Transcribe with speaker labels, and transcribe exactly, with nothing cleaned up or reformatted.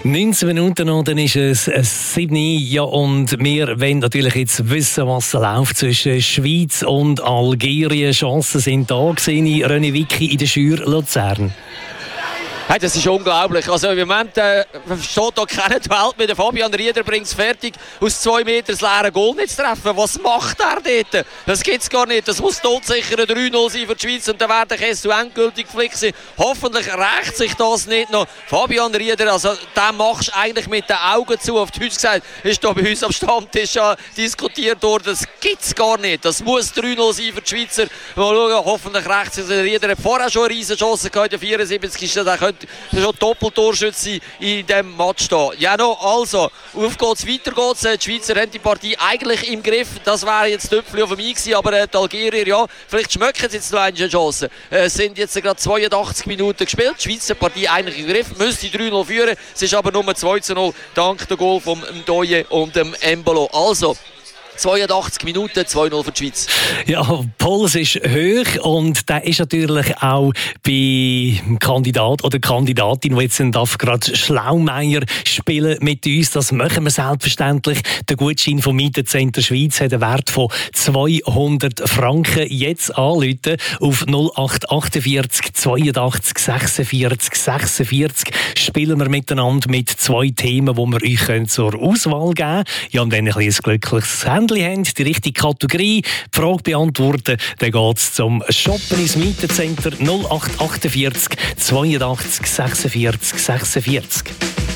Speaker 1: neunzehn Minuten noch, dann ist es Sydney. Ja, und wir wollen natürlich jetzt wissen, was läuft zwischen Schweiz und Algerien. Chancen sind da gewesen. René Wicki in der Schür Luzern.
Speaker 2: Hey, das ist unglaublich. Also im Moment äh, steht da keine Welt mehr. Der Fabian Rieder bringt es fertig, aus zwei Metern das leere Goal nicht zu treffen. Was macht er dort? Das gibt es gar nicht. Das muss todsicher ein drei null sein für die Schweiz und dann wird der Kessu endgültig geflickt sein. Hoffentlich rächt sich das nicht noch. Fabian Rieder, also den machst du eigentlich mit den Augen zu. Auf Deutsch gesagt, ist da bei uns am Stammtisch ja diskutiert worden. Das gibt es gar nicht. Das muss drei null sein für die Schweizer. Mal schauen, hoffentlich rächt sich. Rieder hat vorher schon eine riesen Chance gehabt. Der vierundsiebzigsten Der könnte schon Doppeltorschütze in diesem Match da. Ja, no, also, auf geht's, weiter geht's. Die Schweizer haben die Partie eigentlich im Griff. Das wäre jetzt Töpfchen auf dem I gewesen, aber die Algerier, ja, vielleicht schmecken sie jetzt noch eine Chance. Es sind jetzt gerade zweiundachtzig Minuten gespielt. Die Schweizer Partie eigentlich im Griff, müsste drei null führen. Es ist aber nur zwei zu null dank dem Goal von Ndoye und dem Embolo. Also, zweiundachtzig Minuten, zwei null für die Schweiz.
Speaker 1: Ja, Puls ist hoch und der ist natürlich auch bei Kandidat oder Kandidatin, die jetzt darf gerade Schlaumeier spielen mit uns. Das machen wir selbstverständlich. Der Gutschein vom Mietencenter Schweiz hat einen Wert von zweihundert Franken. Jetzt anrufen auf null acht achtundvierzig zweiundachtzig sechsundvierzig sechsundvierzig. Spielen wir miteinander mit zwei Themen, die wir euch zur Auswahl geben können. Ja, und dann ein kleines glückliches Händchen haben, die richtige Kategorie, die Frage beantworten, dann geht es zum Shoppen ins Mietencenter null acht achtundvierzig zweiundachtzig sechsundvierzig sechsundvierzig.